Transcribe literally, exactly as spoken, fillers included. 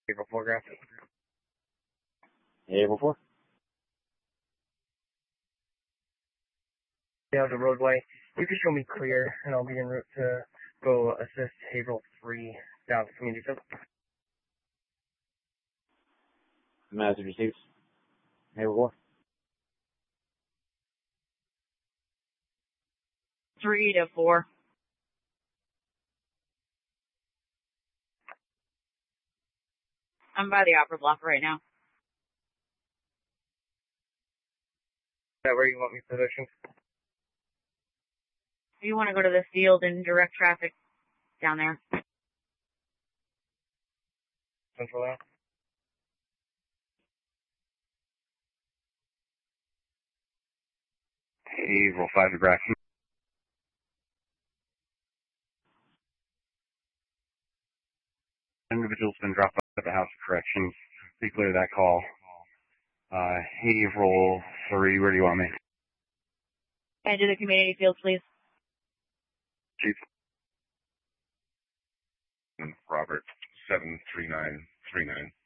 April four graph. April four. Down the roadway. You can show me clear, and I'll be en route to go assist April three down to community field. Message received. April four. Three to four. I'm by the opera block right now. Is that where you want me positioned? You want to go to the field and direct traffic down there. Central now. April five to Braxton. Individual's been dropped off at the House of Corrections. Be clear to that call. Uh, April three, where do you want me? Head to the community field, please. Chief. Robert, seven three nine three nine.